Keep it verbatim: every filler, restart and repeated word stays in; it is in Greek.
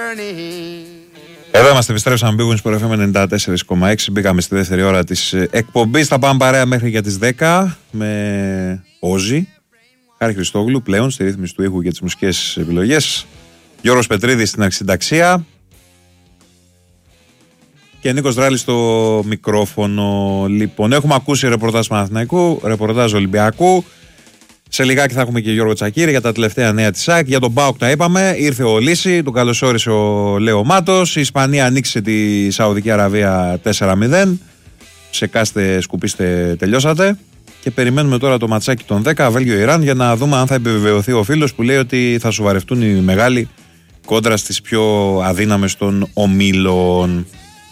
Εδώ είμαστε, επιστρέψαμε, μπήκουν στο εφ εμ ενενήντα τέσσερα κόμμα έξι. Μπήκαμε στη δεύτερη ώρα της εκπομπής. Θα πάμε παρέα μέχρι για τις δέκα με Όζη, Χάρη Χριστόγλου πλέον στη ρύθμιση του ήχου και τις μουσικές επιλογές, Γιώργος Πετρίδης στην αρχισυνταξία και Νίκος Δράλης στο μικρόφωνο. Λοιπόν, έχουμε ακούσει ρεπορτάζ Παναθηναϊκού, ρεπορτάζ Ολυμπιακού. Σε λιγάκι θα έχουμε και Γιώργο Τσακίρη για τα τελευταία νέα της ΣΑΚ. Για τον ΠΑΟΚ τα είπαμε. Ήρθε ο Λύση, τον καλωσόρισε ο Λέο Μάτος. Η Ισπανία ανοίξει τη Σαουδική Αραβία τέσσερα μηδέν. Ψεκάστε, σκουπίστε, τελειώσατε. Και περιμένουμε τώρα το ματσάκι των δέκα, Βέλγιο-Ιράν, για να δούμε αν θα επιβεβαιωθεί ο φίλος που λέει ότι θα σοβαρευτούν οι μεγάλοι κόντρα στις πιο αδύναμες των ομίλων.